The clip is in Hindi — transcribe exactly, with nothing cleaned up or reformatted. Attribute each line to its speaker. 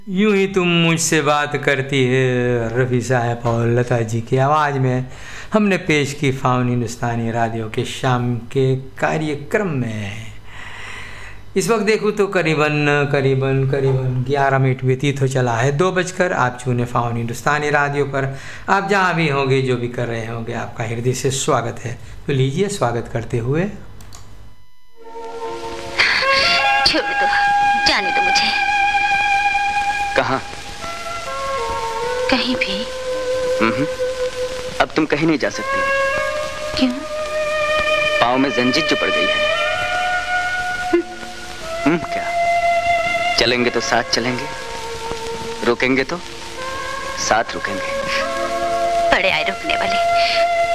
Speaker 1: यूं ही तुम मुझसे बात करती है रफ़ी साहब और लता जी की आवाज़ में हमने पेश की फ़ाउन हिंदुस्तानी रेडियो के शाम के कार्यक्रम में। इस वक्त देखूँ तो करीबन करीबन करीबन ग्यारह मिनट व्यतीत हो चला है, दो बजकर। आप चुने फ़ाउन हिंदुस्तानी रेडियो पर। आप जहाँ भी होंगे, जो भी कर रहे होंगे, आपका हृदय से स्वागत है। तो लीजिए, स्वागत करते हुए।
Speaker 2: छोड़ दो, जाने दो मुझे।
Speaker 3: कहाँ?
Speaker 2: कहीं भी।
Speaker 3: हम्म, अब तुम कहीं नहीं जा सकती।
Speaker 2: क्यों?
Speaker 3: पाँव में जंजीर जो पड़ गई है। हम्म, क्या? चलेंगे तो साथ चलेंगे, रुकेंगे तो साथ रुकेंगे।
Speaker 2: बड़े आए रुकने वाले।